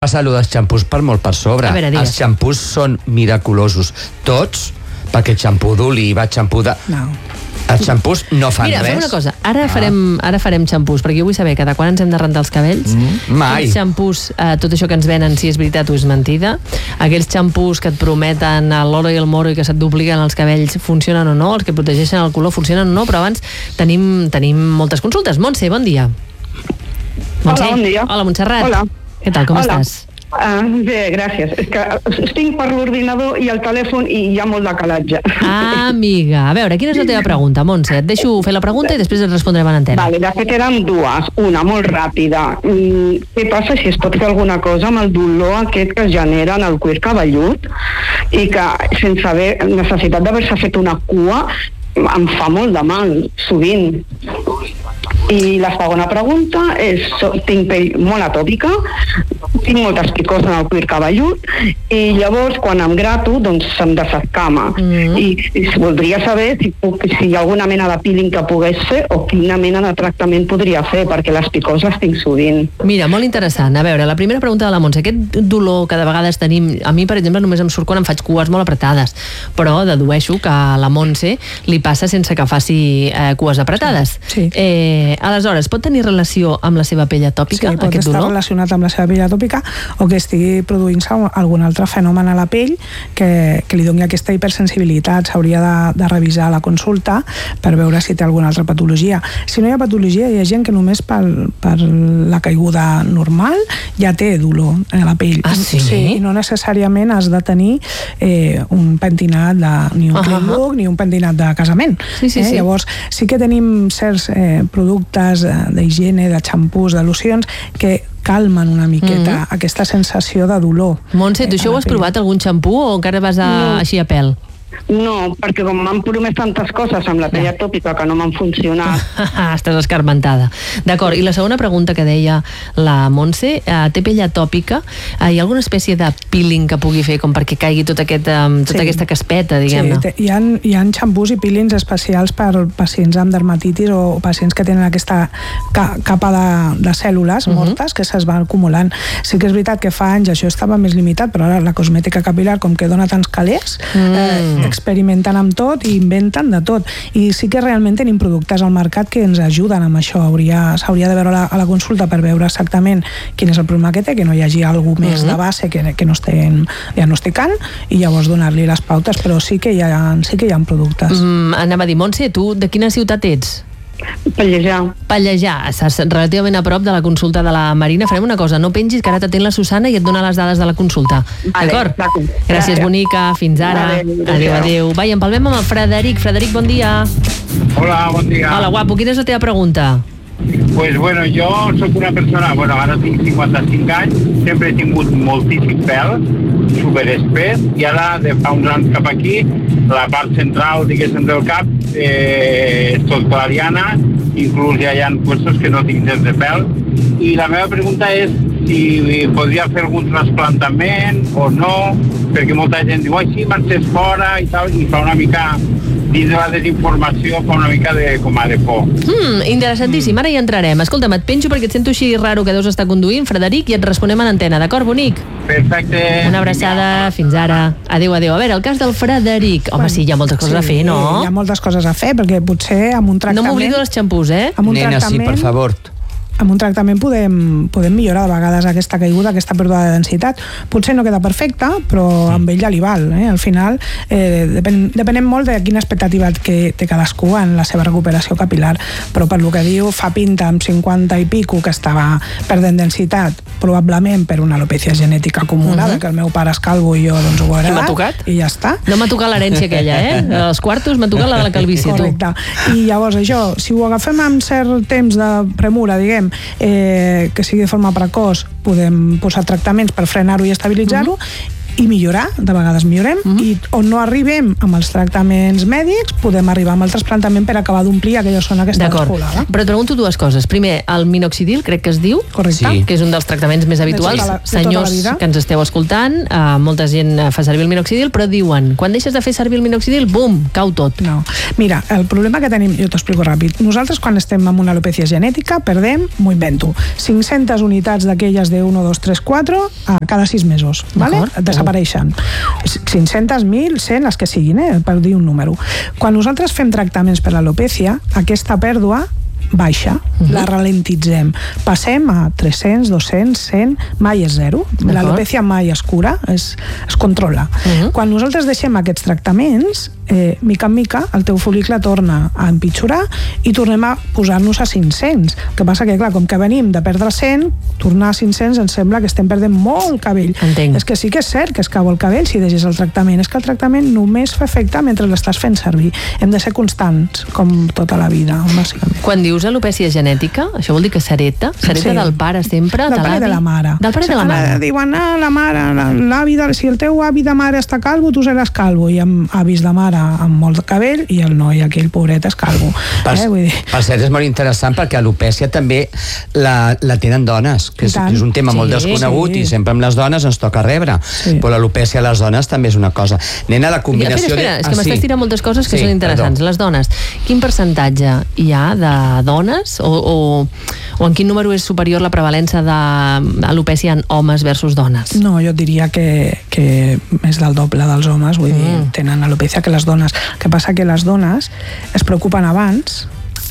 passa allò dels xampús per molt per sobre. Els xampús són miraculosos. Tots, perquè xampú d'oliva, xampú de... No. Els xampús no fan res. Mira, fem una cosa. Ara farem xampús, perquè jo vull saber cada quan ens hem de rentar els cabells. Mai. Els xampús, tot això que ens venen, si és veritat o és mentida. Aquells xampús que et prometen l'oro i el moro i que se't dupliquen els cabells, funcionen o no? Els que protegeixen el color funcionen o no? Però abans tenim moltes consultes. Montse, bon dia. Montse. Hola, bon dia. Hola, Montserrat. Hola. Què tal, com estàs? Bé, gràcies. És que estic per l'ordinador i el telèfon i hi ha molt de calatge. Amiga, a veure, quina és la teva pregunta, Montse? Et deixo fer la pregunta i després et respondrem en antena. Vale, de fet eren dues. Una, molt ràpida. Què passa si es pot fer alguna cosa amb el dolor aquest que es genera en el cuir cabellut i que sense haver necessitat d'haver-se fet una cua em fa molt de mal, sovint. I la segona pregunta és, tinc pell molt atòpica, tinc moltes picors en el cuir cabellut i llavors quan em grato doncs se'm desescama i voldria saber si hi ha alguna mena de peeling que pogués fer o quina mena de tractament podria fer, perquè les picors les tinc sovint. Mira, molt interessant. A veure, la primera pregunta de la Montse, aquest dolor que de vegades tenim, a mi per exemple només em surt quan em faig cues molt apretades, però dedueixo que a la Montse li passa sense que faci cues apretades. Sí. Aleshores, pot tenir relació amb la seva pell atòpica, aquest dolor? Sí, pot estar relacionat amb la seva pell atòpica o que estigui produint-se algun altre fenomen a la pell que li doni aquesta hipersensibilitat. S'hauria de revisar la consulta per veure si té alguna altra patologia. Si no hi ha patologia, hi ha gent que només per la caiguda normal ja té dolor a la pell. Ah, sí? Sí, i no necessàriament has de tenir un pentinat ni un clean look ni un pentinat de casament. Sí. Llavors, sí que tenim certs productes d'higiene, de xampús, de locions que calmen una miqueta aquesta sensació de dolor. Montse, tu això ho has provat, algun xampú, o encara vas així a pèl? No, perquè com m'han promès tantes coses amb la pell atòpica que no m'han funcionat. Estàs escarmentada. D'acord, i la segona pregunta que deia la Montse, té pell atòpica, hi ha alguna espècie de peeling que pugui fer com perquè caigui tota aquesta caspeta, diguem-ne? Sí, hi ha xampús i peelings especials per pacients amb dermatitis o pacients que tenen aquesta capa de cèl·lules mortes que se'ls van acumulant. Sí que és veritat que fa anys això estava més limitat, però ara la cosmètica capilar, com que dona tants calés, experimenten amb tot i inventen de tot, i sí que realment tenim productes al mercat que ens ajuden amb això. S'hauria de veure a la consulta per veure exactament quin és el problema que té, que no hi hagi alguna més de base que no estem diagnosticant, i llavors donar-li les pautes, però sí que hi ha productes. Anava a dir, Montse, tu de quina ciutat ets? Pallejà. Estàs relativament a prop de la consulta de la Marina. Farem una cosa, no pengis, que ara t'atén la Susana i et dona les dades de la consulta. D'acord? Gràcies, bonica. Fins ara. Adéu. Va, i empalmem amb el Frederic. Frederic, bon dia. Hola, bon dia. Hola, guapo. Quina és la teva pregunta? Pues bueno, jo soc una persona, ara tinc 55 anys, sempre he tingut moltíssim pèl, superespès, i ara de fa uns anys cap aquí, la part central, diguéssim, del cap és tot clariana, inclús ja hi ha puestos que no tinc gens de pèl, i la meva pregunta és si podria fer algun trasplantament o no, perquè molta gent diu, sí, marxes fora i tal, i fa una mica, dins de la desinformació, fa una mica com a de por. Interessantíssim, ara hi entrarem. Escolta'm, et penjo perquè et sento així raro que deus estar conduint, Frederic, i et responem en antena, d'acord, bonic? Perfecte. Una abraçada, fins ara. Adéu. A veure, el cas del Frederic. Home, sí, hi ha moltes coses a fer, no? Hi ha moltes coses a fer, perquè potser amb un tractament... No m'oblido dels xampús, Nena, sí, per favor. Amb un tractament podem millorar de vegades aquesta caiguda, aquesta pèrdua de densitat. Potser no queda perfecta, però amb ell ja li val. Al final, depenem molt de quina expectativa té cadascú en la seva recuperació capilar, però per lo que diu, fa pinta amb 50 i pico que estava perdent densitat, probablement per una alopècia genètica acumulada, que el meu pare és calvo i jo doncs ho he heredat, i ja està. No m'ha tocat l'herència aquella, Els quartos m'ha tocat la de la calvície, tu. Correcte. I llavors això, si ho agafem amb cert temps de premura, diguem, que sigui de forma precoç, podem posar tractaments per frenar-ho i estabilitzar-ho, i millorar, de vegades millorem, i on no arribem amb els tractaments mèdics, podem arribar amb el trasplantament per acabar d'omplir aquella zona que està despoblada. Però et pregunto dues coses. Primer, el minoxidil, crec que es diu, correcte, que és un dels tractaments més habituals. Senyors que ens esteu escoltant, molta gent fa servir el minoxidil, però diuen, quan deixes de fer servir el minoxidil, bum, cau tot. No. Mira, el problema que tenim, jo t'ho explico ràpid, nosaltres quan estem amb una alopècia genètica perdem, m'ho invento, 500 unitats d'aquelles de 1, 2, 3, 4 a cada 6 mesos, ¿vale? Desapareixen. 500, 1.000, 100, les que siguin, per dir un número. Quan nosaltres fem tractaments per l'alopècia, aquesta pèrdua baixa, la ralentitzem. Passem a 300, 200, 100, mai és zero. L'alopècia mai es cura, es controla. Quan nosaltres deixem aquests tractaments, mica en mica, el teu fol·licle torna a empitjorar i tornem a posar-nos a 500. El que passa que, clar, com que venim de perdre 100, tornar a 500 ens sembla que estem perdent molt cabell. Entenc. És que sí que és cert que es cau el cabell si deixes el tractament. És que el tractament només fa efecte mentre l'estàs fent servir. Hem de ser constants, com tota la vida, bàsicament. Quan dius alopècia genètica, això vol dir que s'hereta? S'hereta del pare sempre? Del pare i de la mare. Del pare i de la mare. Diuen, la mare, si el teu avi de mare està calvo, tu seràs calvo. I amb avis de mare amb molt de cabell i el noi aquell pobret és calvo. Vull dir... Per cert, és molt interessant perquè alopècia també la tenen dones, que és un tema molt desconegut i sempre amb les dones ens toca rebre, però l'alopècia a les dones també és una cosa. Nena, la combinació... Espera, és que m'estàs tirant moltes coses que són interessants. Les dones, quin percentatge hi ha de dones o en quin número és superior la prevalença d'alopècia en homes versus dones? No, jo diria que més del doble dels homes, vull dir, tenen alopècia que les dones. El que passa que les dones es preocupen abans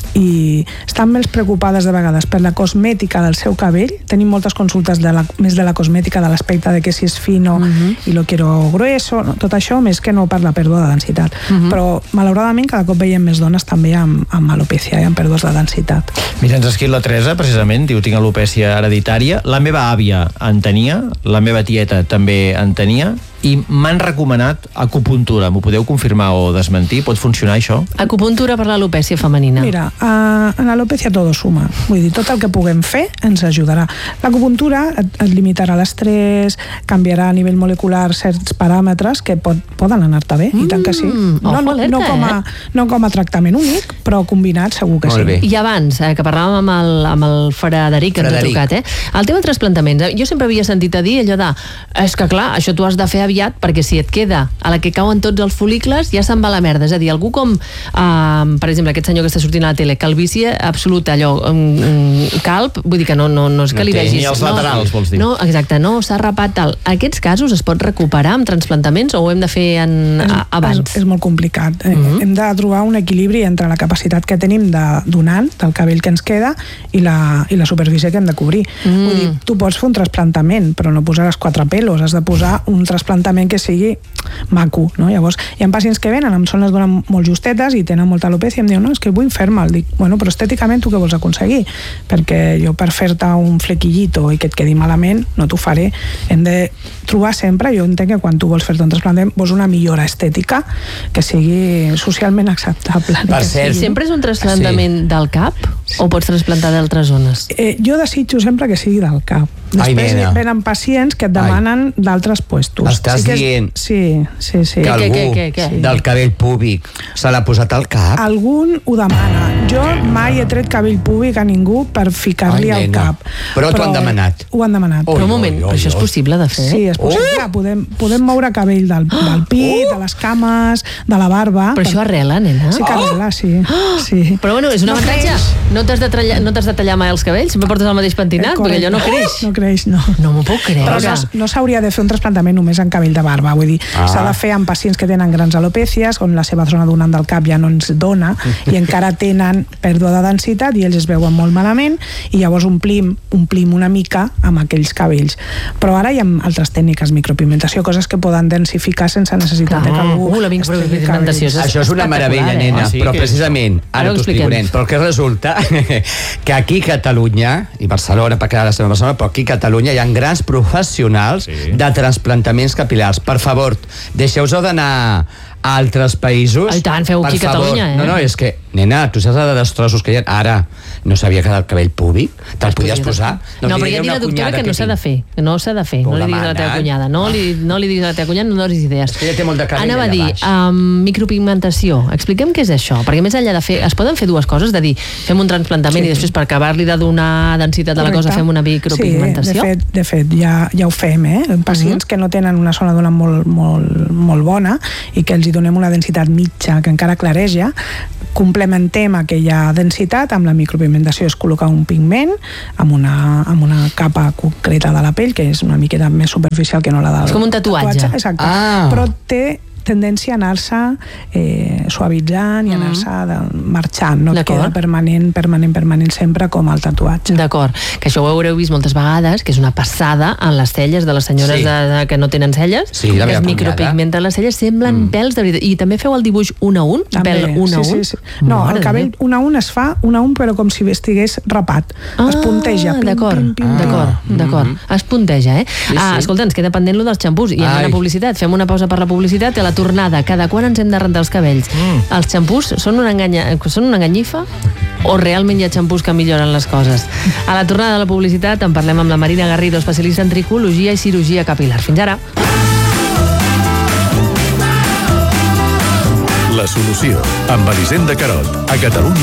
i estan més preocupades de vegades per la cosmètica del seu cabell. Tenim moltes consultes més de la cosmètica, de l'aspecte de que si és fino i lo quiero grueso, tot això, més que no per la pèrdua de densitat. Però malauradament cada cop veiem més dones també amb alopècia i amb pèrdues de densitat. Mira, ens ha escrit la Teresa, precisament, diu, tinc alopècia hereditària, la meva àvia en tenia, la meva tieta també en tenia, i m'han recomanat acupuntura. M'ho podeu confirmar o desmentir? Pot funcionar això? Acupuntura per l'alopècia femenina. Mira, en l'alopècia tot suma. Vull dir, tot el que puguem fer ens ajudarà. L'acupuntura et limitarà l'estrès, canviarà a nivell molecular certs paràmetres que poden anar-te bé, i tant que sí. No com a tractament únic, però combinat segur que sí. I abans, que parlàvem amb el Frederic, que ens ha trucat, el tema de trasplantaments, jo sempre havia sentit a dir allò de, és que clar, això tu has de fer aviat, perquè si et queda a la que cauen tots els folícles, ja se'n va la merda. És a dir, algú com, per exemple, aquest senyor que està sortint a la tele, calvície absoluta, allò, calb, vull dir que no és que li vegis... Ni els laterals, vols dir. No, exacte, no, s'ha rapat tal. Aquests casos es pot recuperar amb transplantaments o ho hem de fer abans? És molt complicat. Hem de trobar un equilibri entre la capacitat que tenim de donant, del cabell que ens queda, i la superfície que hem de cobrir. Vull dir, tu pots fer un trasplantament, però no posaràs 4 pelos, has de posar un trasplantament que sigui maco, no? Llavors, hi ha pacients que venen amb zones donen molt justetes i tenen molta alopècia i em diuen, no, és que vull fer-me'l. Dic, bueno, però estèticament tu què vols aconseguir? Perquè jo per fer-te un flequillito i que et quedi malament, no t'ho faré. Hem de trobar sempre, jo entenc que quan tu vols fer-te un trasplantament vols una millora estètica que sigui socialment acceptable. Per cert, sempre és un trasplantament del cap o pots trasplantar d'altres zones? Jo desitjo sempre que sigui del cap. Després venen pacients que et demanen d'altres puestos. Estàs dient que algú del cabell púbic se l'ha posat al cap? Algun ho demana. Jo mai he tret cabell púbic a ningú per ficar-li al cap. Però t'ho han demanat? Ho han demanat. Però un moment, això és possible de fer? Sí, és possible. Podem moure cabell del pit, de les cames, de la barba. Però això arrela, nena? Sí que arrela, sí. Però bueno, és un avantatge. No t'has de tallar mai els cabells? Sempre portes el mateix pentinat? Perquè allò no creix. No creix, no. No m'ho puc creure. Però no s'hauria de fer un trasplantament només en cabell de barba, vull dir, s'ha de fer amb pacients que tenen grans alopècies, on la seva zona donant del cap ja no ens dona i encara tenen pèrdua de densitat i ells es veuen molt malament i llavors omplim una mica amb aquells cabells. Però ara hi ha altres tècniques, micropigmentació, coses que poden densificar sense necessitat de que algú... La micropigmentació això és una meravella, nena, però precisament, ara t'ho explico, nen, però que resulta que aquí a Catalunya, i Barcelona, perquè ara estem a Barcelona, però aquí a Catalunya hi ha grans professionals de transplantaments capil·lars. Per favor, deixeu-vos d'anar a altres països... I tant, feu aquí a Catalunya, No, és que, nena, tu saps de destrossos que hi ha... Ara, no sabia que el cabell púbic te'l podies posar. No, però ja diu la doctora que no s'ha de fer, que no s'ha de fer. No li diguis a la teva cunyada, no li diguis a la teva cunyada, no donis idees. És que ja té molt de cabell Anava a dir, micropigmentació, expliquem què és això, perquè més enllà de fer, es poden fer dues coses, de dir, fem un transplantament i després per acabar-li de donar densitat a la cosa fem una micropigmentació? Sí, de fet ja ho fem, pacients que no tenen una zona d'ona molt bona i que els hi donem una densitat mitja que encara clareja, complementem aquella densitat amb la micropigmentació, és col·locar un pigment amb una capa concreta de la pell que és una miqueta més superficial que no la del és com un tatuatge. Exacte, però té tendència a anar-se suavitzant i anar-se marxant, no et queda permanent sempre com el tatuatge. D'acord, que això ho haureu vist moltes vegades, que és una passada en les celles de les senyores que no tenen celles, que es micropigmenten les celles, semblen pèls de veritat. I també feu el dibuix un a un? Pèl un a un? No, el cabell un a un es fa un a un però com si estigués rapat. Es punteja. D'acord. Es punteja, escolta, ens queda pendent lo dels xampús i anem a la publicitat. Fem una pausa per la publicitat i a la tornada, cada quan ens hem de rentar els cabells? Els xampús són una enganyifa o realment hi ha xampús que milloren les coses? A la tornada de la publicitat en parlem amb la Marina Garrido, especialista en tricologia i cirurgia capilar. Fins ara. La solució, amb Elisenda Carot, a Catalunya.